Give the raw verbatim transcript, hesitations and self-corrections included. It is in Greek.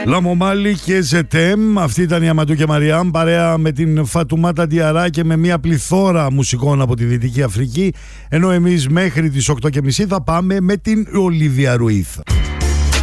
Λαμομάλι και Ζετέμ. Αυτή ήταν η Αματού και Μαριάμ, παρέα με την Φατουμάτα Διαρά και με μια πληθώρα μουσικών από τη Δυτική Αφρική. Ενώ εμείς μέχρι τις οκτώ και μισή θα πάμε με την Ολίβια Ρουίθ.